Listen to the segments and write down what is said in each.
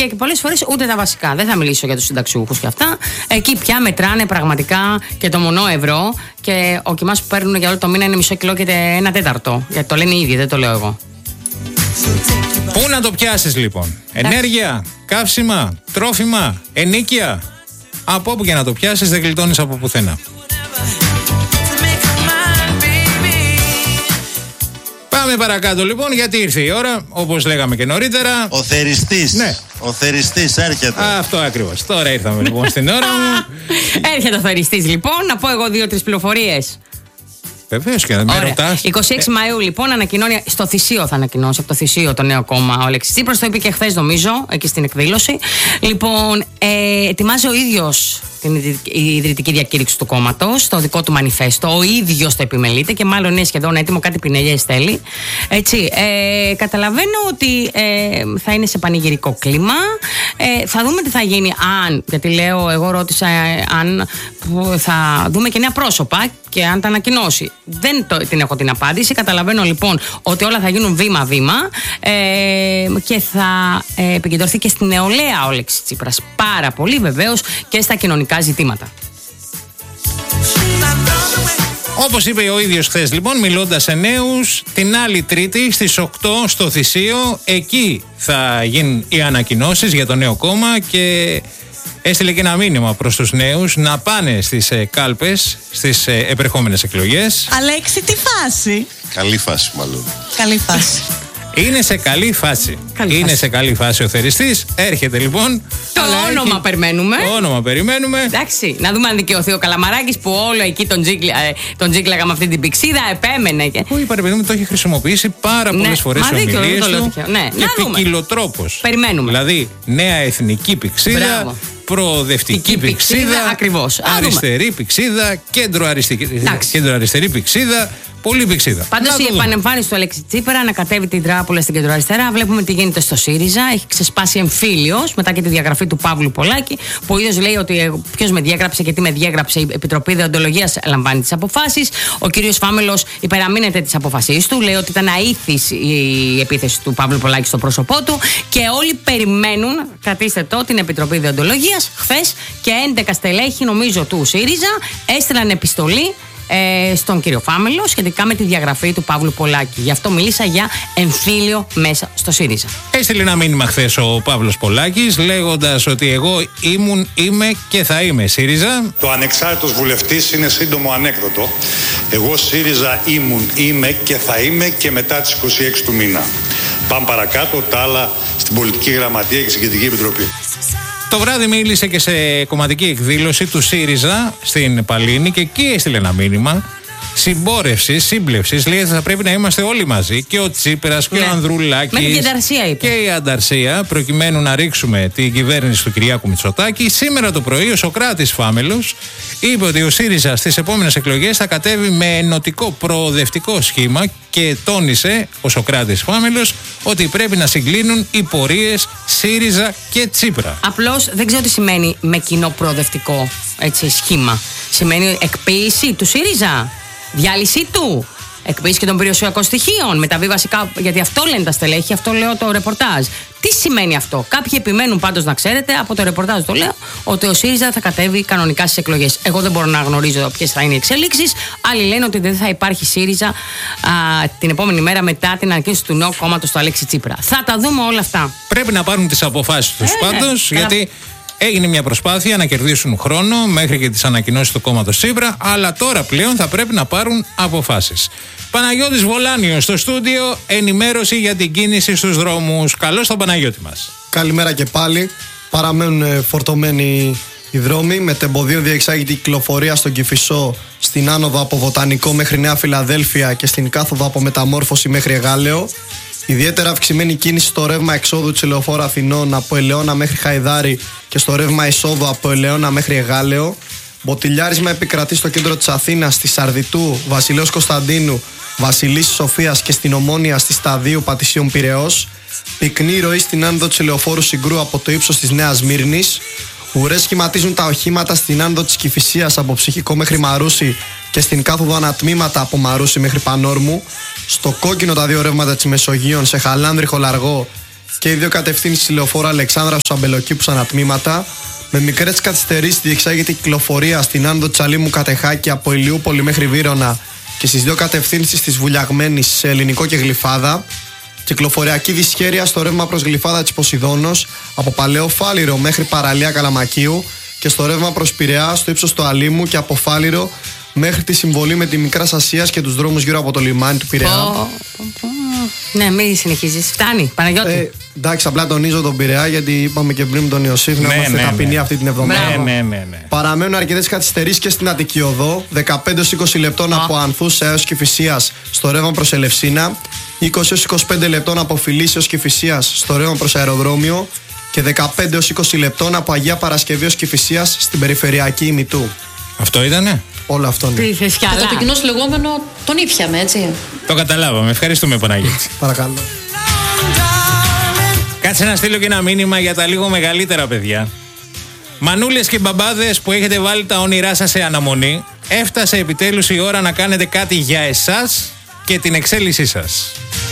Και πολλές φορές ούτε τα βασικά. Δεν θα μιλήσω για τους συνταξιούχους και αυτά. Εκεί πια μετράνε πραγματικά και το μονό ευρώ. Και ο κοιμάς που παίρνουν για όλο το μήνα είναι μισό κιλό και 1/4. Γιατί το λένε οι ίδιοι, δεν το λέω εγώ. Πού να το πιάσεις λοιπόν? Ενέργεια, καύσιμα, τρόφιμα, ενοίκια. Από όπου και να το πιάσεις δεν γλιτώνεις από πουθενά. Πάμε παρακάτω λοιπόν, γιατί ήρθε η ώρα, όπως λέγαμε και νωρίτερα. Ο θεριστής. Ναι. Ο θεριστής έρχεται. Αυτό ακριβώς. Τώρα ήρθαμε λοιπόν στην ώρα μου. Έρχεται ο θεριστής λοιπόν, να πω εγώ 2-3 πληροφορίες. Βεβαίως και με ρωτάς. 26 Μαΐου λοιπόν ανακοινώνει, στο Θησίο θα ανακοινώσει, από το Θησίο το νέο κόμμα ο Αλέξης Τσίπρας, το είπε και χθες νομίζω, εκεί στην εκδήλωση. Λοιπόν, ετοιμάζει ο ίδιος την ιδρυτική διακήρυξη του κόμματος, το δικό του μανιφέστο, ο ίδιος το επιμελείται και μάλλον είναι σχεδόν έτοιμο, κάτι πινελιές θέλει. Έτσι, καταλαβαίνω ότι θα είναι σε πανηγυρικό κλίμα. Θα δούμε τι θα γίνει αν, γιατί λέω, εγώ ρώτησα αν θα δούμε και νέα πρόσωπα και αν τα ανακοινώσει. Δεν την έχω την απάντηση. Καταλαβαίνω λοιπόν ότι όλα θα γίνουν βήμα-βήμα και θα επικεντρωθεί και στη νεολαία ο Αλέξης Τσίπρας. Πάρα πολύ βεβαίως και στα κοινωνικά ζητήματα. Όπως είπε ο ίδιος χθες λοιπόν, μιλώντας σε νέους, την άλλη Τρίτη στις 8 στο Θησίο, εκεί θα γίνουν οι ανακοινώσεις για το νέο κόμμα και έστειλε και ένα μήνυμα προς τους νέους να πάνε στις κάλπες, στις επερχόμενες εκλογές. Αλέξη, τι φάση? Καλή φάση μάλλον. Καλή φάση. Είναι σε καλή φάση. Σε καλή φάση ο θεριστής. Έρχεται λοιπόν. Το όνομα περιμένουμε. Το όνομα περιμένουμε. Εντάξει, να δούμε αν δικαιωθεί ο Καλαμαράκης που όλο εκεί τον τζίγκλαγα με αυτή την πηξίδα, επέμενε. Που είπα, παιδί μου, το έχει χρησιμοποιήσει πάρα πολλές φορές σε ομιλίες του. Και ποικιλοτρόπως. Περιμένουμε. Δηλαδή, νέα εθνική πηξίδα, προοδευτική πηξίδα, ακριβώς. Αριστερή πηξίδα, κέντρο αριστερή πηξίδα. Πολύ πηξίδα. Πάντως η επανεμφάνιση του Αλέξη Τσίπρα ανακατεύει την τράπουλα στην κεντροαριστερά. Βλέπουμε τι γίνεται στο ΣΥΡΙΖΑ. Έχει ξεσπάσει εμφύλιος μετά και τη διαγραφή του Παύλου Πολάκη, που ο ίδιος λέει ότι ποιος με διέγραψε και τι με διέγραψε. Η Επιτροπή Δεοντολογίας λαμβάνει τις αποφάσεις. Ο κύριος Φάμελος υπεραμείνεται τις αποφάσεις του. Λέει ότι ήταν αήθης η επίθεση του Παύλου Πολάκη στο πρόσωπό του. Και όλοι περιμένουν, κρατήστε το, την Επιτροπή Δεοντολογίας. Χθες και 11 στελέχη, νομίζω, του ΣΥΡΙΖΑ έστειλαν επιστολή στον κύριο Φάμελο σχετικά με τη διαγραφή του Παύλου Πολάκη. Γι' αυτό μίλησα για εμφύλιο μέσα στο ΣΥΡΙΖΑ. Έστειλε ένα μήνυμα χθες ο Παύλος Πολάκης λέγοντας ότι εγώ είμαι και θα είμαι ΣΥΡΙΖΑ. Το ανεξάρτητος βουλευτής είναι σύντομο ανέκδοτο. Εγώ ΣΥΡΙΖΑ είμαι και θα είμαι και μετά τις 26 του μήνα. Πάμε παρακάτω, τα άλλα στην πολιτική γραμματεία και στην κεντρική επιτροπή. Το βράδυ μίλησε και σε κομματική εκδήλωση του ΣΥΡΙΖΑ στην Παλίνη και εκεί έστειλε ένα μήνυμα σύμπλευσης. Λέει ότι θα πρέπει να είμαστε όλοι μαζί, και ο Τσίπρας και ο Ανδρουλάκης και η Ανταρσία, προκειμένου να ρίξουμε την κυβέρνηση του Κυριάκου Μητσοτάκη. Σήμερα το πρωί ο Σωκράτης Φάμελος είπε ότι ο ΣΥΡΙΖΑ στις επόμενες εκλογές θα κατέβει με ενωτικό προοδευτικό σχήμα και τόνισε ο Σωκράτης Φάμελος ότι πρέπει να συγκλίνουν οι πορείες ΣΥΡΙΖΑ και Τσίπρα. Απλώς δεν ξέρω τι σημαίνει με κοινό προοδευτικό σχήμα. Σημαίνει εκποίηση του ΣΥΡΙΖΑ, διάλυσή του, εκποίηση και των περιουσιακών στοιχείων, μεταβίβαση κάπου. Γιατί αυτό λένε τα στελέχη, αυτό λέω το ρεπορτάζ. Τι σημαίνει αυτό? Κάποιοι επιμένουν πάντως, να ξέρετε, από το ρεπορτάζ το λέω, ότι ο ΣΥΡΙΖΑ θα κατέβει κανονικά στις εκλογές. Εγώ δεν μπορώ να γνωρίζω ποιες θα είναι οι εξελίξεις. Άλλοι λένε ότι δεν θα υπάρχει ΣΥΡΙΖΑ την επόμενη μέρα μετά την ανακοίνωση του νέου κόμματος του Αλέξη Τσίπρα. Θα τα δούμε όλα αυτά. Πρέπει να πάρουν τις αποφάσεις τους πάντως, γιατί έγινε μια προσπάθεια να κερδίσουν χρόνο μέχρι και τις ανακοινώσεις του κόμματος Τσίπρα, αλλά τώρα πλέον θα πρέπει να πάρουν αποφάσεις. Παναγιώτης Βολάνιος στο στούντιο, ενημέρωση για την κίνηση στους δρόμους. Καλώς τον Παναγιώτη μας. Καλημέρα και πάλι. Παραμένουν φορτωμένοι οι δρόμοι, με τεμποδίο διεξάγεται η κυκλοφορία στον Κηφισό, στην άνοδο από Βοτανικό μέχρι Νέα Φιλαδέλφια και στην κάθοδο από Μεταμόρφωση μέχρι Εγάλεο. Ιδιαίτερα αυξημένη κίνηση στο ρεύμα εξόδου της Λεωφόρου Αθηνών από Ελαιώνα μέχρι Χαϊδάρη και στο ρεύμα εισόδου από Ελαιώνα μέχρι Εγάλεο. Μποτιλιάρισμα επικρατεί στο κέντρο της Αθήνας, στη Σαρδιτού, Βασιλέως Κωνσταντίνου, Βασιλίσσης Σοφίας και στην Ομόνια στη Σταδίου Πατησίων Πειραιώς. Πυκνή ροή στην άνοδο της Ελαιοφόρου Συγκρού από το ύψος της Νέας Μύρνης. Ουρές σχηματίζουν τα οχήματα στην άνοδο της Κηφισίας από Ψυχικό μέχρι Μαρούσι και στην κάθοδο ανατμήματα από Μαρούσι μέχρι Πανόρμου. Στο κόκκινο τα δύο ρεύματα της Μεσογείων, σε Χαλάνδρη Χολαργό και οι δύο κατευθύνσεις λεωφόρου Αλεξάνδρα στους Αμπελοκήπους ανατμήματα. Με μικρές καθυστερήσεις διεξάγεται η κυκλοφορία στην άνοδο Τσαλίμου Κατεχάκη από Ηλιούπολη μέχρι Βύρωνα και στις δύο κατευθύνσεις της Βουλιαγμένης σε Ελληνικό και Γλυφάδα. Κυκλοφοριακή δυσχέρεια στο ρεύμα προς Γλυφάδα της Ποσειδώνος από Παλαιό Φάληρο μέχρι παραλία Καλαμακίου και στο ρεύμα προς Πειραιά στο ύψος του Αλήμου και από Φάληρο μέχρι τη συμβολή με τη Μικράς Ασίας και τους δρόμους γύρω από το λιμάνι του Πειραιά. Ναι, μην συνεχίζεις. Φτάνει, Παναγιώτη. Εντάξει, απλά τονίζω τον Πειραιά γιατί είπαμε και πριν με τον Ιωσήφ να είμαστε ταπεινοί αυτή την εβδομάδα. Ναι. Παραμένουν αρκετές καθυστερήσεις και στην Αττική Οδό. 15-20 λεπτών από Ανθούσα έως Κηφισίας στο ρεύμα προς Ελευσίνα. 20-25 λεπτών από Φιλής έως Κηφισίας στο ρεύμα προς Αεροδρόμιο. Και 15-20 λεπτών από Αγία Παρασκευή ως Κηφισίας στην περιφερειακή ημιτού. Αυτό ήτανε? Όλο αυτό είναι. Το κοινό λεγόμενο τον ήπιαμε, έτσι. Το καταλάβαμε. Ευχαριστούμε, Παναγιώτη. Παρακαλώ. Κάτσε να στείλω και ένα μήνυμα για τα λίγο μεγαλύτερα παιδιά. Μανούλες και μπαμπάδες που έχετε βάλει τα όνειρά σας σε αναμονή, έφτασε επιτέλους η ώρα να κάνετε κάτι για εσάς και την εξέλιξή σας.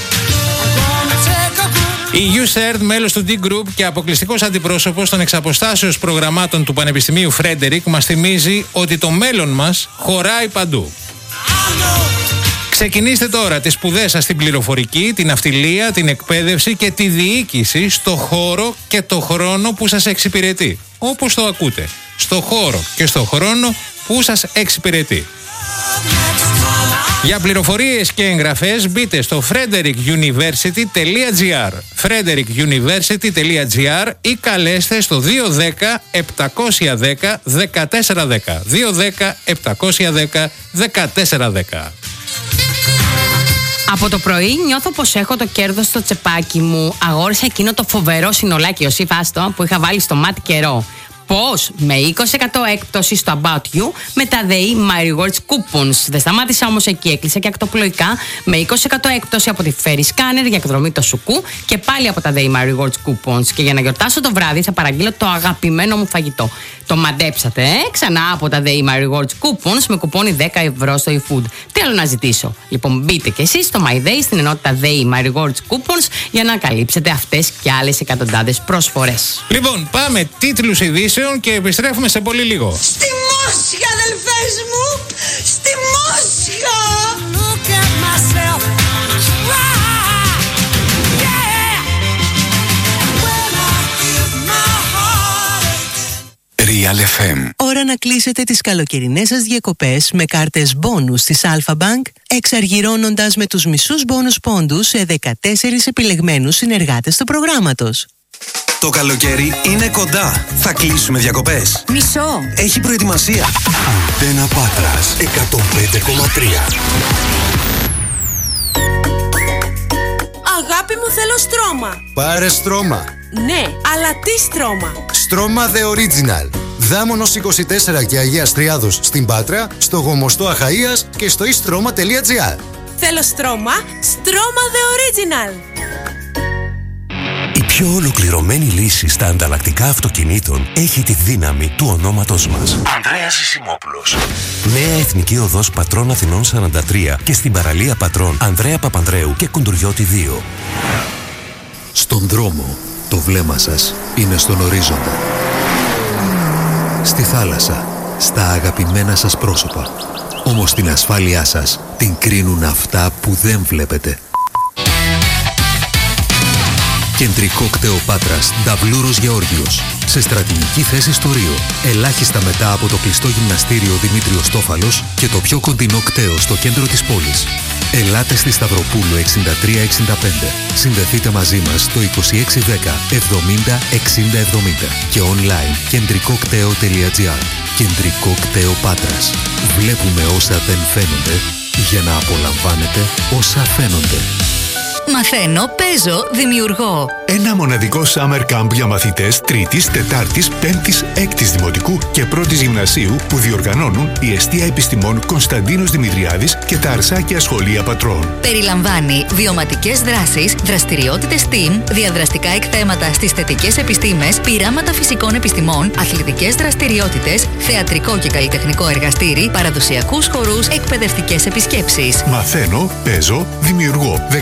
Η USERT, μέλος του D-Group και αποκλειστικός αντιπρόσωπος των εξαποστάσεως προγραμμάτων του Πανεπιστημίου Φρέντερικ, μας θυμίζει ότι το μέλλον μας χωράει παντού. Ξεκινήστε τώρα τις σπουδές σας στην πληροφορική, την ναυτιλία, την εκπαίδευση και τη διοίκηση στο χώρο και το χρόνο που σας εξυπηρετεί. Όπως το ακούτε, στο χώρο και στο χρόνο που σας εξυπηρετεί. Για πληροφορίες και εγγραφές μπείτε στο frederickuniversity.gr frederickuniversity.gr ή καλέστε στο 210-710-1410 210-710-1410. Από το πρωί νιώθω πως έχω το κέρδος στο τσεπάκι μου. Αγόρισα εκείνο το φοβερό συνολάκι οσίφαστο που είχα βάλει στο μάτι καιρό. Πώς? Με 20% έκπτωση στο About You με τα ΔΕΗ My Rewards Coupons. Δεν σταμάτησα όμως εκεί, έκλεισα και ακτοπλοϊκά με 20% έκπτωση από τη Ferry Scanner για εκδρομή το Σουκού και πάλι από τα ΔΕΗ My Rewards Coupons. Και για να γιορτάσω το βράδυ θα παραγγείλω το αγαπημένο μου φαγητό. Το μαντέψατε, ξανά από τα ΔΕΗ My Rewards Coupons με κουπόνι 10 ευρώ στο eFood. Τι άλλο να ζητήσω? Λοιπόν, μπείτε κι εσείς στο My Day στην ενότητα ΔΕΗ My Rewards Coupons για να καλύψετε αυτές και άλλες εκατοντάδες προσφορές. Λοιπόν, πάμε τίτλους ειδήσεων και επιστρέφουμε σε πολύ λίγο. Στη Μόσχα, αδελφές μου! Στη Μόσχα! Real FM. Ώρα να κλείσετε τις καλοκαιρινές σας διακοπές με κάρτες μπόνους της Alpha Bank, εξαργυρώνοντας με τους μισούς μπόνους πόντους σε 14 επιλεγμένους συνεργάτες του προγράμματος. Το καλοκαίρι είναι κοντά. Θα κλείσουμε διακοπές. Μισό. Έχει προετοιμασία. Αντένα Πάτρας 105,3. Αγάπη μου, θέλω στρώμα. Πάρε στρώμα. Ναι, αλλά τι στρώμα? Στρώμα The Original. Δάμονος 24 και Αγίας Τριάδος στην Πάτρα, στο Γομοστό Αχαΐας και στο istroma.gr. Θέλω στρώμα, στρώμα The Original. Η πιο ολοκληρωμένη λύση στα ανταλλακτικά αυτοκινήτων έχει τη δύναμη του ονόματος μας. Ανδρέας Ζησιμόπουλος. Νέα Εθνική Οδός Πατρών Αθηνών 43 και στην παραλία Πατρών Ανδρέα Παπανδρέου και Κουντουριώτη 2. Στον δρόμο, το βλέμμα σας είναι στον ορίζοντα. Στη θάλασσα, στα αγαπημένα σας πρόσωπα. Όμως την ασφάλειά σας την κρίνουν αυτά που δεν βλέπετε. Κεντρικό κτέο Πάτρας, Νταβλούρος Γεώργιος. Σε στρατηγική θέση στο Ρίο. Ελάχιστα μετά από το κλειστό γυμναστήριο Δημήτριος Τόφαλος και το πιο κοντινό κτέο στο κέντρο της πόλης. Ελάτε στη Σταυροπούλου 6365. Συνδεθείτε μαζί μας στο 2610 70 60 70 και online κεντρικοκτέο.gr. Κεντρικό κτέο Πάτρας. Βλέπουμε όσα δεν φαίνονται για να απολαμβάνετε όσα φαίνονται. Μαθαίνω, παίζω, δημιουργώ. Ένα μοναδικό summer camp για μαθητές 3ης, 4ης, 5ης, 6ης Δημοτικού και 1ης Γυμνασίου που διοργανώνουν η Εστία Επιστημών Κωνσταντίνος Δημητριάδης και τα Αρσάκια Σχολεία Πατρών. Περιλαμβάνει βιωματικές δράσεις, δραστηριότητες STEAM, διαδραστικά εκθέματα στις θετικές επιστήμες, πειράματα φυσικών επιστημών, αθλητικές δραστηριότητες, θεατρικό και καλλιτεχνικό εργαστήρι, παραδοσιακούς χορούς, εκπαιδευτικές επισκέψεις. Μαθαίνω, παίζω, δημιουργώ. 16 με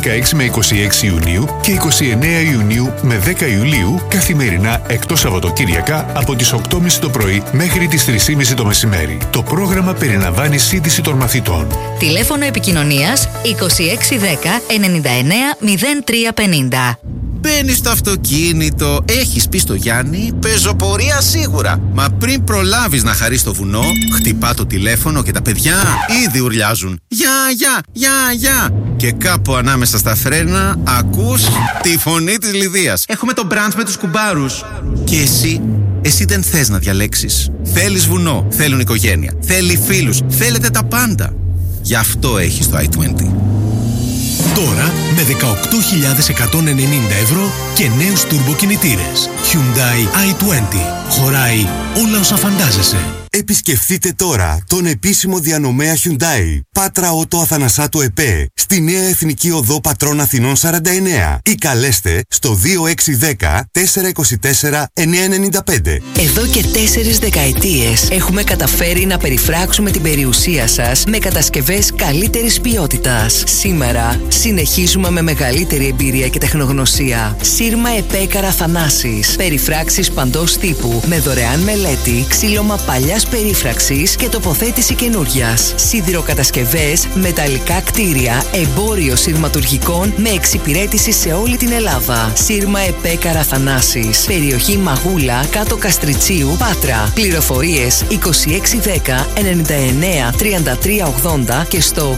26 Ιουνίου και 29 Ιουνίου με 10 Ιουλίου, καθημερινά εκτός Σαββατοκύριακα από τις 8.30 το πρωί μέχρι τις 3.30 το μεσημέρι. Το πρόγραμμα περιλαμβάνει σύντηση των μαθητών. Τηλέφωνο επικοινωνίας 2610 99 0350. Μπαίνεις στο αυτοκίνητο, έχεις πει στο Γιάννη, πεζοπορία σίγουρα. Μα πριν προλάβεις να χαρείς το βουνό, χτυπά το τηλέφωνο και τα παιδιά ήδη ουρλιάζουν. Γεια. Και κάπου ανάμεσα στα φρένα ακούς τη φωνή της Λιδίας. Έχουμε το μπραντς με τους κουμπάρους. Και εσύ δεν θες να διαλέξεις. Θέλεις βουνό, θέλουν οικογένεια, θέλει φίλους, θέλετε τα πάντα. Γι' αυτό έχεις το i20. Τώρα με 18.190 ευρώ και νέους τουρμποκινητήρες. Hyundai i20. Χωράει όλα όσα φαντάζεσαι. Επισκεφτείτε τώρα τον επίσημο διανομέα Hyundai Πάτρα Ότο Αθανασάτου ΕΠΕ στη Νέα Εθνική Οδό Πατρών Αθηνών 49 ή καλέστε στο 2610 424 995. Εδώ και 4 δεκαετίες έχουμε καταφέρει να περιφράξουμε την περιουσία σας με κατασκευές καλύτερης ποιότητας. Σήμερα συνεχίζουμε με μεγαλύτερη εμπειρία και τεχνογνωσία. Σύρμα ΕΠΕ Καραθανάσης. Περιφράξεις παντός τύπου με δωρεάν μελέτη, ξύλωμα παλιάς περίφραξης και τοποθέτηση καινούριας. Σιδηροκατασκευές, μεταλλικά κτίρια, εμπόριο σειρματουργικών με εξυπηρέτηση σε όλη την Ελλάδα. Σύρμα ΕΠΕ Καραθανάσης. Περιοχή Μαγούλα, κάτω Καστριτσίου, Πάτρα. Πληροφορίες 2610 99 33 80 και στο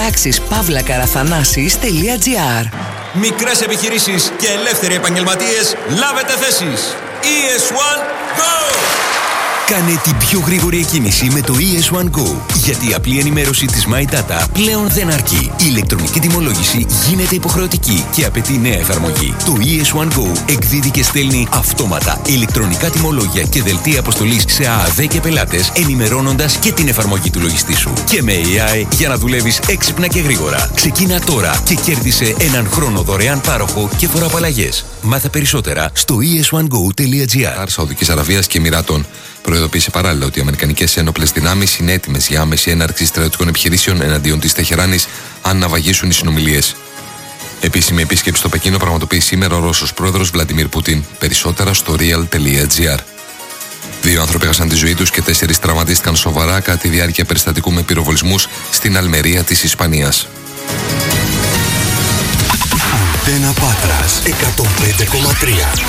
περιφράξεις-καραθανάσης.gr. Μικρές επιχειρήσεις και ελεύθεροι επαγγελματίες, λάβετε θέσεις. ES1 Go! Κάνε την πιο γρήγορη εκκίνηση με το ES1 Go. Γιατί η απλή ενημέρωση της My Data πλέον δεν αρκεί. Η ηλεκτρονική τιμολόγηση γίνεται υποχρεωτική και απαιτεί νέα εφαρμογή. Το ES1 Go εκδίδει και στέλνει αυτόματα ηλεκτρονικά τιμολόγια και δελτία αποστολής σε ΑΑΔ και πελάτες, ενημερώνοντας και την εφαρμογή του λογιστή σου. Και με AI για να δουλεύεις έξυπνα και γρήγορα. Ξεκίνα τώρα και κέρδισε έναν χρόνο δωρεάν πάροχο και φοροαπαλλαγές. Μάθε περισσότερα στο es1go.gr. Σαουδικής Αραβίας και Εμιράτων προειδοποίησε παράλληλα ότι οι αμερικανικές ένοπλες δυνάμεις είναι έτοιμες για άμεση έναρξη στρατιωτικών επιχειρήσεων εναντίον της Τεχεράνης αν ναυαγίσουν οι συνομιλίες. Επίσημη επίσκεψη στο Πεκίνο πραγματοποιεί σήμερα ο Ρώσος πρόεδρος Βλαντιμίρ Πούτιν. Περισσότερα στο real.gr. 2 άνθρωποι έχασαν τη ζωή τους και 4 τραυματίστηκαν σοβαρά κατά τη διάρκεια περιστατικού με πυροβολισμούς στην Αλμερία της Ισπανίας. Αντένα Πάτρας 105,3.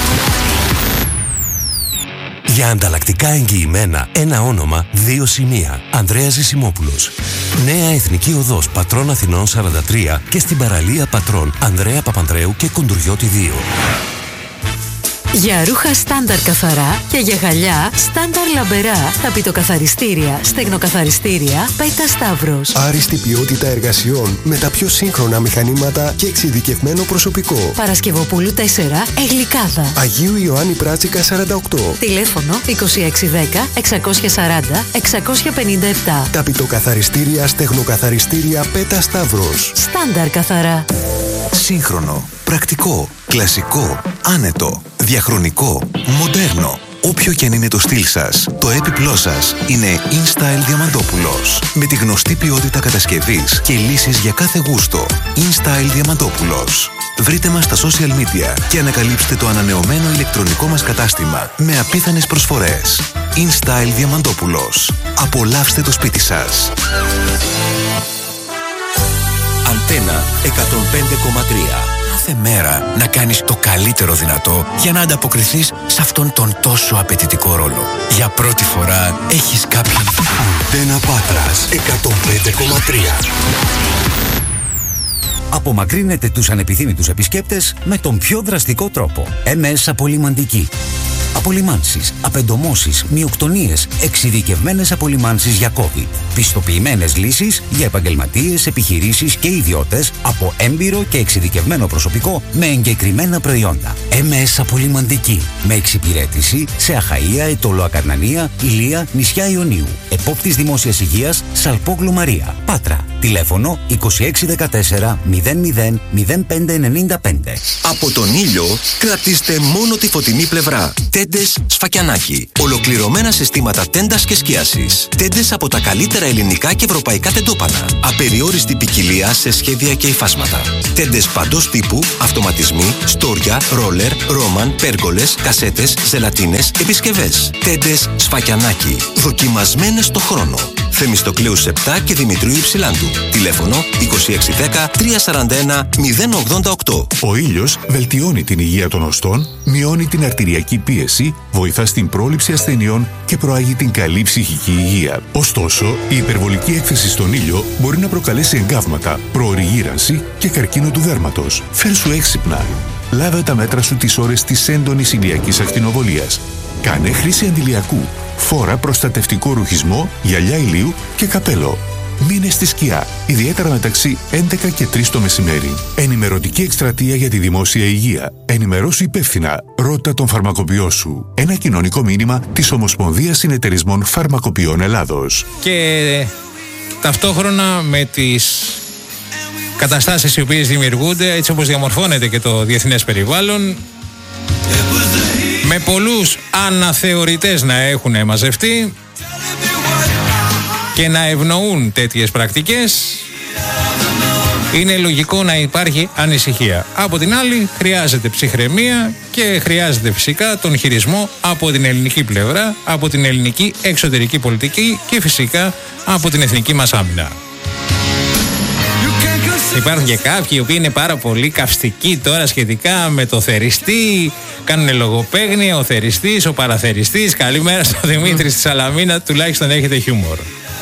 Για ανταλλακτικά εγγυημένα, ένα όνομα, 2 σημεία. Ανδρέας Ζησιμόπουλος. Νέα Εθνική Οδός Πατρών Αθηνών 43 και στην παραλία Πατρών Ανδρέα Παπανδρέου και Κοντουριώτη 2. Για ρούχα στάνταρ καθαρά και για γυαλιά στάνταρ λαμπερά, ταπητοκαθαριστήρια, στεγνοκαθαριστήρια, Πέτα Σταύρος. Άριστη ποιότητα εργασιών με τα πιο σύγχρονα μηχανήματα και εξειδικευμένο προσωπικό. Παρασκευοπούλου 4, Εγλικάδα. Αγίου Ιωάννη Πράτσικα 48. Τηλέφωνο 2610 640 657. Ταπητοκαθαριστήρια, στεγνοκαθαριστήρια, Πέτα Σταύρος. Στάνταρ καθαρά. Σύγχρονο, πρακτικό, κλασικό, άνετο, διαχρονικό, μοντέρνο. Όποιο και αν είναι το στυλ σας, το έπιπλό σας είναι InStyle Διαμαντόπουλος. Με τη γνωστή ποιότητα κατασκευής και λύσεις για κάθε γούστο. InStyle Διαμαντόπουλος. Βρείτε μας στα social media και ανακαλύψτε το ανανεωμένο ηλεκτρονικό μας κατάστημα με απίθανες προσφορές. InStyle Διαμαντόπουλος. Απολαύστε το σπίτι σας. Αντένα 105,3. Κάθε μέρα να κάνεις το καλύτερο δυνατό για να ανταποκριθείς σε αυτόν τον τόσο απαιτητικό ρόλο. Για πρώτη φορά έχεις κάποιον... Αντένα Πάτρας 105,3. Απομακρύνετε τους ανεπιθύμητους επισκέπτες με τον πιο δραστικό τρόπο. MS Απολυμαντική. Απολυμάνσεις, απεντομώσεις, μυοκτονίες, εξειδικευμένες απολυμάνσεις για COVID. Πιστοποιημένες λύσεις για επαγγελματίες, επιχειρήσεις και ιδιώτες από έμπειρο και εξειδικευμένο προσωπικό με εγκεκριμένα προϊόντα. MS Απολυμαντική. Με εξυπηρέτηση σε Αχαΐα, Αιτωλό Ακαρνανία, Ηλία, νησιά Ιωνίου. Επόπτης Δημόσιας Υγείας, Σαλπόγλου Μαρία. Πάτρα. Τηλέφωνο 2614 00 0595. Από τον ήλιο κρατήστε μόνο τη φωτεινή πλευρά. Τέντες Σφακιανάκι. Ολοκληρωμένα συστήματα τέντας και σκίασης. Τέντες από τα καλύτερα ελληνικά και ευρωπαϊκά τεντόπανα. Απεριόριστη ποικιλία σε σχέδια και υφάσματα. Τέντες παντός τύπου, αυτοματισμοί, στόρια, ρόλερ, ρόμαν, πέργολες, κασέτες, ζελατίνες, επισκευές. Τέντες Σφακιανάκι. Δοκιμασμένες στο χρόνο. Θεμιστοκλέου 7 και Δημητρίου Υψηλάντου. Τηλέφωνο 2610 341 088. Ο ήλιος βελτιώνει την υγεία των οστών, μειώνει την αρτηριακή πίεση, βοηθά στην πρόληψη ασθενειών και προάγει την καλή ψυχική υγεία. Ωστόσο, η υπερβολική έκθεση στον ήλιο μπορεί να προκαλέσει εγκάβματα, προωρή γύρανση και καρκίνο του δέρματος. Φέρ' έξυπνα. Λάβε τα μέτρα σου τις ώρες της έντονης ηλιακής ακτινοβολίας. Κάνε χρήση αντιλιακού. Φόρα προστατευτικό ρουχισμό, γυαλιά ηλίου και καπέλο. Μείνε στη σκιά, ιδιαίτερα μεταξύ 11 και 3 το μεσημέρι. Ενημερωτική εκστρατεία για τη δημόσια υγεία. Ενημερώσου υπεύθυνα. Ρώτα τον φαρμακοποιό σου. Ένα κοινωνικό μήνυμα της Ομοσπονδίας Συνεταιρισμών Φαρμακοποιών Ελλάδος. Και ταυτόχρονα με τις καταστάσεις οι οποίες δημιουργούνται, έτσι όπως διαμορφώνεται και το διεθνές περιβάλλον, με πολλούς αναθεωρητές να έχουν μαζευτεί και να ευνοούν τέτοιες πρακτικές, είναι λογικό να υπάρχει ανησυχία. Από την άλλη, χρειάζεται ψυχραιμία και χρειάζεται φυσικά τον χειρισμό από την ελληνική πλευρά, από την ελληνική εξωτερική πολιτική και φυσικά από την εθνική μας άμυνα. Υπάρχουν και κάποιοι οι οποίοι είναι πάρα πολύ καυστικοί τώρα σχετικά με το θεριστή. Κάνουν λογοπαίγνια, ο θεριστής, ο παραθεριστής. Καλημέρα στο Δημήτρη στη Σαλαμίνα, τουλάχιστον έχετε χιούμορ.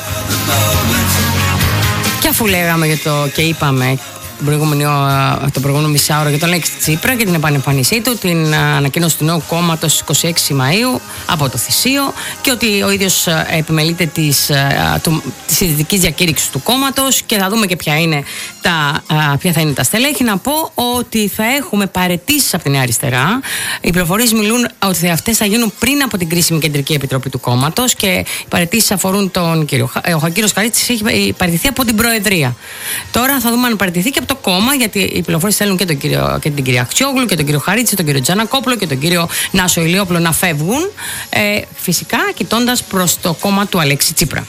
Και αφού λέγαμε για το και είπαμε το προηγούμενο μισάωρο για τον Αλέξη Τσίπρα και την επανεμφάνισή του, την ανακοίνωση του νέου κόμματος 26 Μαΐου από το Θησίο και ότι ο ίδιος επιμελείται της ιδρυτικής διακήρυξης του κόμματος και θα δούμε και ποια θα είναι τα στελέχη. Να πω ότι θα έχουμε παραιτήσεις από τη Νέα Αριστερά. Οι πληροφορίες μιλούν ότι αυτές θα γίνουν πριν από την κρίσιμη κεντρική επιτροπή του κόμματος και οι παραιτήσεις αφορούν τον κύριο. Ο κύριος Χαρίτσης έχει παραιτηθεί από την Προεδρία. Τώρα θα δούμε αν παραιτηθεί και από το κόμμα, γιατί οι πληροφορίες θέλουν και την κυρία Αξιόγλου και τον κύριο Χαρίτση, τον κύριο Τζανακόπουλο και τον κύριο Νάσο Ηλιόπουλο να φεύγουν, φυσικά κοιτώντας προς το κόμμα του Αλέξη Τσίπρα.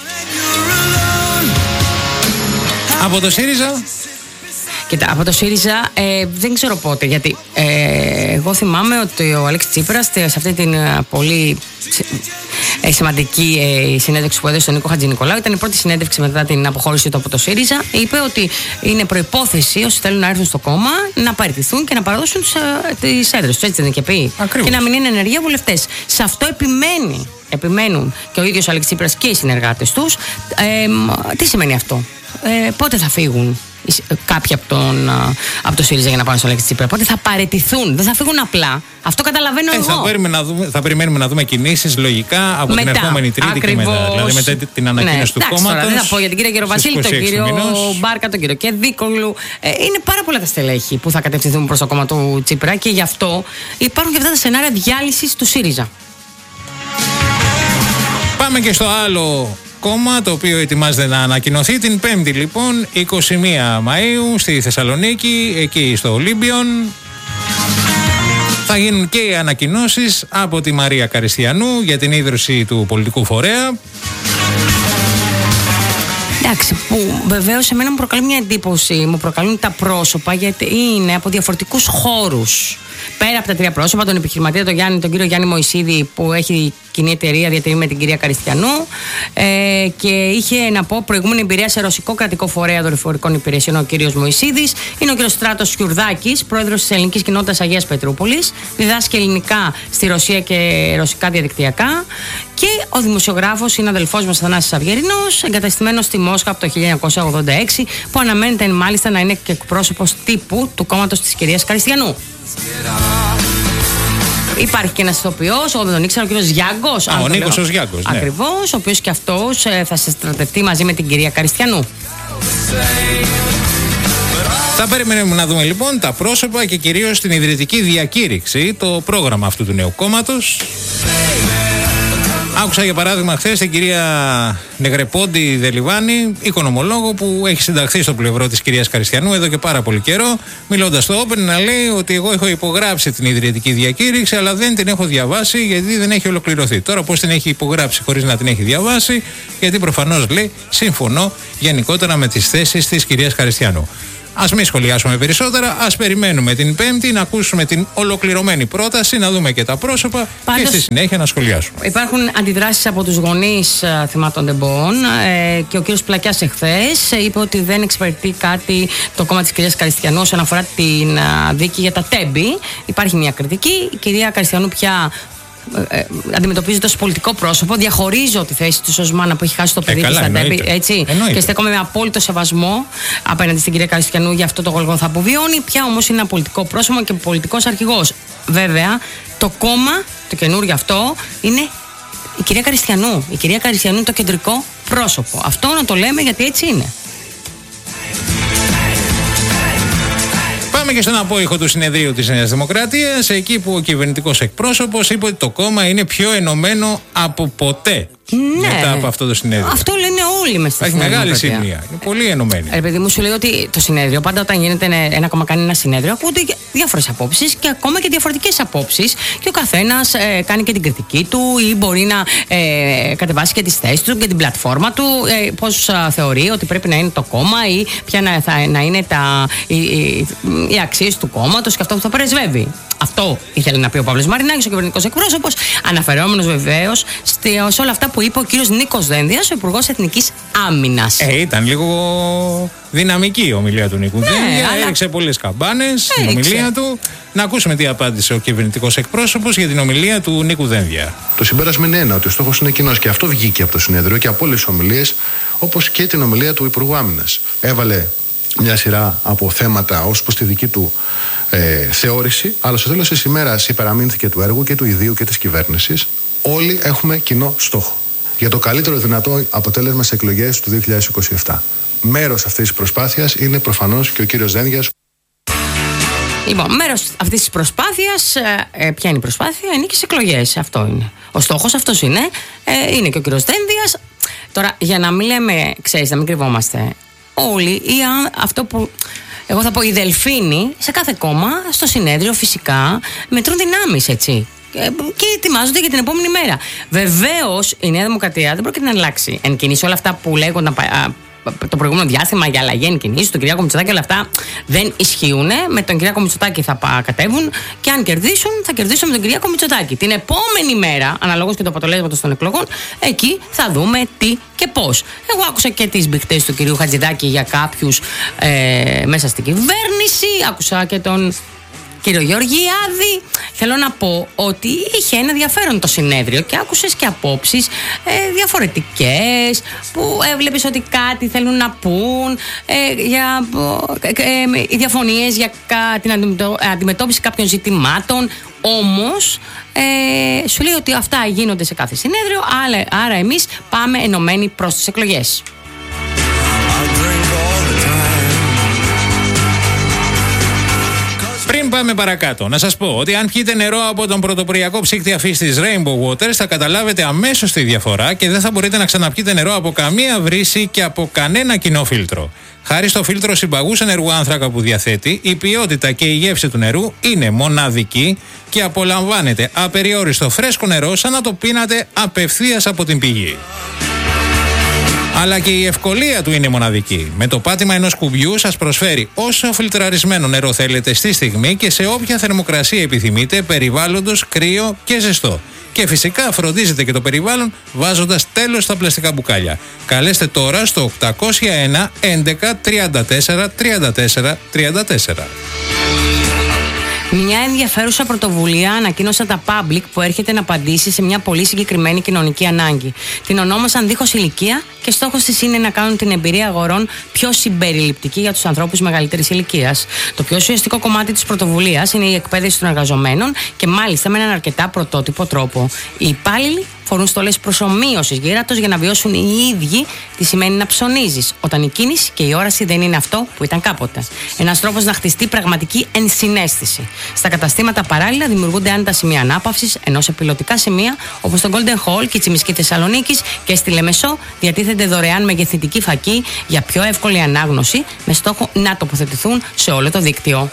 Από το ΣΥΡΙΖΑ. Κοίτα, από το ΣΥΡΙΖΑ δεν ξέρω πότε, γιατί εγώ θυμάμαι ότι ο Αλέξης Τσίπρας σε αυτή την πολύ σημαντική συνέντευξη που έδωσε στον Νίκο Χατζηνικολάου, ήταν η πρώτη συνέντευξη μετά την αποχώρησή του από το ΣΥΡΙΖΑ, είπε ότι είναι προϋπόθεση όσοι θέλουν να έρθουν στο κόμμα να παραιτηθούν και να παραδώσουν τις έδρες τους, έτσι δεν και πει, και να μην είναι ενεργοί βουλευτές. Σε αυτό επιμένουν και ο ίδιος ο Αλέξης Τσίπρας και οι συνεργάτες τους. Τι σημαίνει αυτό? Πότε θα φύγουν κάποιοι από το ΣΥΡΙΖΑ για να πάνε στο Αλέξη Τσίπρα? Πότε θα παραιτηθούν? Δεν θα φύγουν απλά. Αυτό καταλαβαίνω εγώ. Θα περιμένουμε να δούμε κινήσεις λογικά από την ερχόμενη Τρίτη και μετά. Δηλαδή μετά την ανακοίνωση του κόμματος. Δεν θα πω για την κυρία Γεροβασίλη, τον κύριο Μπάρκα, τον κύριο Κεδίκογλου. Είναι πάρα πολλά τα στελέχη που θα κατευθυνθούν προς το κόμμα του Τσίπρα και γι' αυτό υπάρχουν και αυτά τα σενάρια διάλυσης του ΣΥΡΙΖΑ. Πάμε και στο άλλο κόμμα, το οποίο ετοιμάζεται να ανακοινωθεί την 5η λοιπόν, 21 Μαΐου στη Θεσσαλονίκη, εκεί στο Ολύμπιον. Θα γίνουν και οι ανακοινώσεις από τη Μαρία Καριστιανού για την ίδρυση του πολιτικού φορέα. Εντάξει, που βεβαίως εμένα μου προκαλεί μια εντύπωση, μου προκαλούν τα πρόσωπα, γιατί είναι από διαφορετικούς χώρους. Πέρα από τα τρία πρόσωπα, τον επιχειρηματία, τον κύριο Γιάννη Μωυσίδη, που έχει κοινή εταιρεία διατηρεί με την κυρία Καριστιανού, και είχε, να πω, προηγούμενη εμπειρία σε ρωσικό κρατικό φορέα δορυφορικών υπηρεσιών ο κύριος Μωυσίδης. Είναι ο κύριος Στράτος Χιουρδάκης, πρόεδρος της Ελληνικής Κοινότητας Αγίας Πετρούπολης. Διδάσκει ελληνικά στη Ρωσία και ρωσικά διαδικτυακά. Και ο δημοσιογράφος είναι αδελφός μας Θανάσης Αυγερινός, εγκαταστημένος στη Μόσχα από το 1986, που αναμένεται μάλιστα να είναι και εκπρόσωπος τύπου του κόμματος της κυρίας Καριστιανού. Υπάρχει και ένας ηθοποιός, εγώ δεν τον ήξερα, ο κύριος Γιάγκος. Ο Νίκος ο Γιάγκος. Ναι. Ακριβώς, ο οποίος και αυτός θα σε στρατευτεί μαζί με την κυρία Καριστιανού. Θα περιμένουμε να δούμε λοιπόν τα πρόσωπα και κυρίως την ιδρυτική διακήρυξη, το πρόγραμμα αυτού του νέου κόμματος. Άκουσα για παράδειγμα χθες την κυρία Νεγρεπόντη Δελιβάνη, οικονομολόγο που έχει συνταχθεί στο πλευρό της κυρίας Καριστιανού εδώ και πάρα πολύ καιρό, μιλώντας στο Open να λέει ότι εγώ έχω υπογράψει την ιδρυτική διακήρυξη, αλλά δεν την έχω διαβάσει γιατί δεν έχει ολοκληρωθεί. Τώρα πώς την έχει υπογράψει χωρίς να την έχει διαβάσει, γιατί προφανώς λέει συμφωνώ γενικότερα με τις θέσεις της κυρίας Καριστιανού. Ας μην σχολιάσουμε περισσότερα, ας περιμένουμε την Πέμπτη να ακούσουμε την ολοκληρωμένη πρόταση, να δούμε και τα πρόσωπα. Πάντως, και στη συνέχεια να σχολιάσουμε. Υπάρχουν αντιδράσεις από τους γονείς θυμάτων τεμπών και ο κύριος Πλακιάς εχθές είπε ότι δεν εξυπηρετεί κάτι το κόμμα της κυρίας Καριστιανού όσον αφορά την δίκη για τα τέμπη. Υπάρχει μια κριτική. Η κυρία Καριστιανού πια αντιμετωπίζεται ως πολιτικό πρόσωπο. Διαχωρίζω τη θέση του ως μάνα που έχει χάσει το παιδί της στα τέμπη. Και στέκομαι με απόλυτο σεβασμό απέναντι στην κυρία Καριστιανού για αυτό το γολγοθά που βιώνει. Πια όμως είναι ένα πολιτικό πρόσωπο και πολιτικός αρχηγός. Βέβαια, το κόμμα, το καινούργιο αυτό, είναι η κυρία Καριστιανού. Η κυρία Καριστιανού είναι το κεντρικό πρόσωπο. Αυτό να το λέμε γιατί έτσι είναι. Πάμε και στον απόϊχο του συνεδρίου της Νέας Δημοκρατίας, εκεί που ο κυβερνητικός εκπρόσωπος είπε ότι το κόμμα είναι πιο ενωμένο από ποτέ. Ναι. Μετά από αυτό το συνέδριο. Αυτό λένε όλοι μες στη Έχει μεγάλη σημεία. Είναι πολύ ενωμένη. Παιδί μου, σου λέει ότι το συνέδριο, πάντα όταν γίνεται ένα κόμμα κάνει ένα συνέδριο, ακούγονται διάφορες απόψεις και ακόμα και διαφορετικές απόψεις. Και ο καθένας κάνει και την κριτική του ή μπορεί να κατεβάσει και τις θέσεις του και την πλατφόρμα του. Πώς θεωρεί ότι πρέπει να είναι το κόμμα ή ποια να είναι οι αξίες του κόμματος και αυτό που θα πρεσβεύει. Αυτό ήθελε να πει ο Παύλος Μαρινάκης, ο κυβερνητικός εκπρόσωπος, αναφερόμενος βεβαίως σε όλα αυτά που είπε ο κύριος Νίκος Δένδιας, ο Υπουργός Εθνικής Άμυνας. Ήταν λίγο δυναμική η ομιλία του Νίκου Δένδια, έριξε πολλές καμπάνες στην ομιλία του. Να ακούσουμε τι απάντησε ο κυβερνητικός εκπρόσωπος για την ομιλία του Νίκου Δένδια. Το συμπέρασμα είναι ένα, ότι ο στόχος είναι κοινός και αυτό βγήκε από το συνέδριο και από όλες τις ομιλίες, όπως και την ομιλία του Υπουργού Άμυνας. Έβαλε μια σειρά από θέματα ως προς τη δική του θεώρηση, αλλά στο τέλος της ημέρας υπεραμείνθηκε του έργου και του ιδίου και της κυβέρνησης. Όλοι έχουμε κοινό στόχο για το καλύτερο δυνατό αποτέλεσμα στις εκλογές του 2027. Μέρος αυτής της προσπάθειας είναι προφανώς και ο κύριος Δένδιας. Λοιπόν, μέρος αυτής της προσπάθειας, ποια είναι η προσπάθεια, είναι και στις εκλογές. Αυτό είναι. Ο στόχος αυτός είναι. Είναι και ο κύριος Δένδιας. Τώρα, για να μην λέμε, ξέρεις, να μην κρυβόμαστε, όλοι ή αυτό που εγώ θα πω οι δελφίνοι σε κάθε κόμμα, στο συνέδριο φυσικά μετρούν δυνάμεις, έτσι. Και ετοιμάζονται για την επόμενη μέρα. Βεβαίως η Νέα Δημοκρατία δεν πρόκειται να αλλάξει εν κινήσει. Όλα αυτά που λέγονταν το προηγούμενο διάστημα για αλλαγή εν κινήσει, τον Κυριάκο Μητσοτάκη, όλα αυτά δεν ισχύουν. Με τον Κυριάκο Μητσοτάκη θα κατέβουν και αν κερδίσουν, θα κερδίσουν με τον Κυριάκο Μητσοτάκη. Την επόμενη μέρα, αναλόγως και το αποτελέσματος των εκλογών, εκεί θα δούμε τι και πώς. Εγώ άκουσα και τις μπιχτές του κυρίου Χατζηδάκη για κάποιους μέσα στην κυβέρνηση. Άκουσα και τον κύριο Γεωργιάδη. Θέλω να πω ότι είχε ένα ενδιαφέρον το συνέδριο και άκουσες και απόψεις διαφορετικές που έβλεπες ότι κάτι θέλουν να πούν για οι διαφωνίες για την αντιμετώπιση κάποιων ζητημάτων. Όμως σου λέει ότι αυτά γίνονται σε κάθε συνέδριο, άρα εμείς πάμε ενωμένοι προς τις εκλογές. Πριν πάμε παρακάτω, να σας πω ότι αν πιείτε νερό από τον πρωτοποριακό ψύκτη αφής της Rainbow Waters, θα καταλάβετε αμέσως τη διαφορά και δεν θα μπορείτε να ξαναπιείτε νερό από καμία βρύση και από κανένα κοινό φίλτρο. Χάρη στο φίλτρο συμπαγούς ενεργού άνθρακα που διαθέτει, η ποιότητα και η γεύση του νερού είναι μοναδική και απολαμβάνετε απεριόριστο φρέσκο νερό σαν να το πίνατε απευθείας από την πηγή. Αλλά και η ευκολία του είναι μοναδική. Με το πάτημα ενός κουμπιού σας προσφέρει όσο φιλτραρισμένο νερό θέλετε στη στιγμή και σε όποια θερμοκρασία επιθυμείτε, περιβάλλοντος, κρύο και ζεστό. Και φυσικά φροντίζετε και το περιβάλλον βάζοντας τέλος στα πλαστικά μπουκάλια. Καλέστε τώρα στο 801 11 34 34 34. Μια ενδιαφέρουσα πρωτοβουλία ανακοίνωσαν τα Public που έρχεται να απαντήσει σε μια πολύ συγκεκριμένη κοινωνική ανάγκη. Την ονόμασαν Δίχως Ηλικία και στόχος της είναι να κάνουν την εμπειρία αγορών πιο συμπεριληπτική για τους ανθρώπους μεγαλύτερης ηλικίας. Το πιο ουσιαστικό κομμάτι της πρωτοβουλίας είναι η εκπαίδευση των εργαζομένων και μάλιστα με έναν αρκετά πρωτότυπο τρόπο. Οι υπάλληλοι φορούν στολές προσομοίωσης γύρατος για να βιώσουν οι ίδιοι τι σημαίνει να ψωνίζεις, όταν η κίνηση και η όραση δεν είναι αυτό που ήταν κάποτε. Ένας τρόπος να χτιστεί πραγματική ενσυναίσθηση. Στα καταστήματα παράλληλα δημιουργούνται άνετα σημεία ανάπαυσης, ενώ σε πιλωτικά σημεία όπως το Golden Hall και η Τσιμισκή Θεσσαλονίκης και στη Λεμεσό διατίθενται δωρεάν μεγεθυντική φακή για πιο εύκολη ανάγνωση, με στόχο να τοποθετηθούν σε όλο το δίκτυο.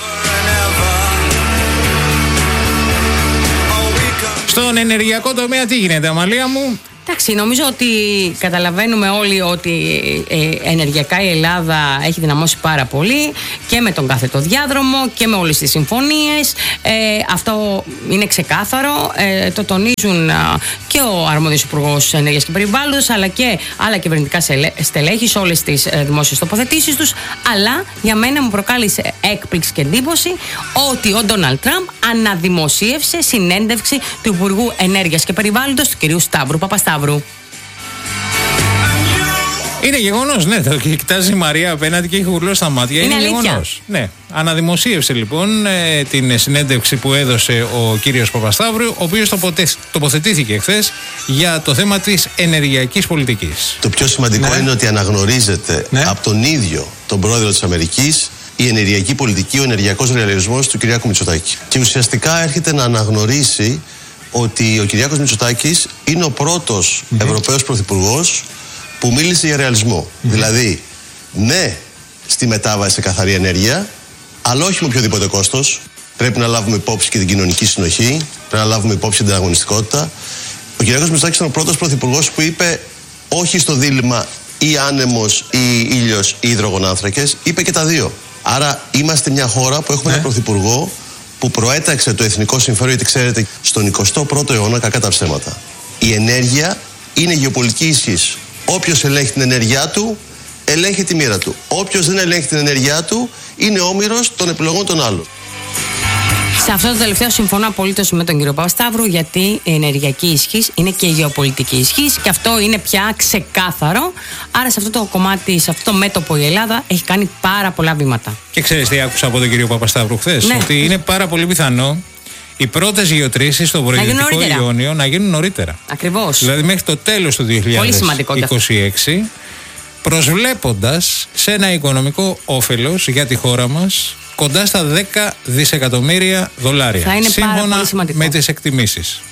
Στον ενεργειακό τομέα τι γίνεται, Αμαλία μου? Εντάξει, νομίζω ότι καταλαβαίνουμε όλοι ότι ενεργειακά η Ελλάδα έχει δυναμώσει πάρα πολύ και με τον κάθετο διάδρομο και με όλες τις συμφωνίες. Αυτό είναι ξεκάθαρο. Το τονίζουν και ο αρμόδιος Υπουργός Ενέργειας και Περιβάλλοντος, αλλά και άλλα κυβερνητικά στελέχη σε όλες τις δημόσιες τοποθετήσεις τους. Αλλά για μένα μου προκάλεσε έκπληξη και εντύπωση ότι ο Ντόναλντ Τραμπ αναδημοσίευσε συνέντευξη του Υπουργού Ενέργειας και Περιβάλλοντος, του κ. Σταύρου Παπασταύρου. Είναι γεγονός, ναι. Το κοιτάζει η Μαρία απέναντι και έχει γουρλό στα μάτια. Είναι γεγονός. Ναι. Αναδημοσίευσε λοιπόν την συνέντευξη που έδωσε ο κύριος Παπασταύρου, ο οποίος τοποθετήθηκε χθες για το θέμα της ενεργειακής πολιτικής. Το πιο σημαντικό είναι ότι αναγνωρίζεται από τον ίδιο τον πρόεδρο της Αμερικής η ενεργειακή πολιτική, ο ενεργειακός ρεαλισμός του Κυριάκου Μητσοτάκη. Και ουσιαστικά έρχεται να αναγνωρίσει ότι ο Κυριάκος Μητσοτάκης είναι ο πρώτος Ευρωπαίος Πρωθυπουργός που μίλησε για ρεαλισμό. Δηλαδή, ναι στη μετάβαση σε καθαρή ενέργεια, αλλά όχι με οποιοδήποτε κόστος. Πρέπει να λάβουμε υπόψη και την κοινωνική συνοχή, πρέπει να λάβουμε υπόψη την ανταγωνιστικότητα. Ο Κυριάκος Μητσοτάκης ήταν ο πρώτος Πρωθυπουργός που είπε όχι στο δίλημμα ή άνεμος ή ήλιος ή υδρογονάνθρακες, είπε και τα δύο. Άρα είμαστε μια χώρα που έχουμε έναν Πρωθυπουργό που προέταξε το εθνικό συμφέρον, γιατί ξέρετε, στον 21ο αιώνα, κακά τα ψέματα, η ενέργεια είναι γεωπολιτική ισχύς. Όποιος ελέγχει την ενέργειά του, ελέγχει τη μοίρα του. Όποιος δεν ελέγχει την ενέργειά του, είναι όμηρος των επιλογών των άλλων. Σε αυτό το τελευταίο συμφωνώ απολύτως με τον κύριο Παπασταύρου, γιατί η ενεργειακή ισχύς είναι και η γεωπολιτική ισχύς και αυτό είναι πια ξεκάθαρο. Άρα σε αυτό το κομμάτι, σε αυτό το μέτωπο η Ελλάδα έχει κάνει πάρα πολλά βήματα. Και ξέρεις τι άκουσα από τον κύριο Παπασταύρου χθες? Ναι. Ότι είναι πάρα πολύ πιθανό οι πρώτες γεωτρήσεις στο βορειοδυτικό Ιόνιο να γίνουν νωρίτερα. Ακριβώς. Δηλαδή μέχρι το τέλος του 2026, προσβλέποντας σε ένα οικονομικό όφελος για τη χώρα μας κοντά στα $10 δισεκατομμύρια. Θα είναι σύμφωνα πάρα πολύ σημαντικό με τις εκτιμήσεις.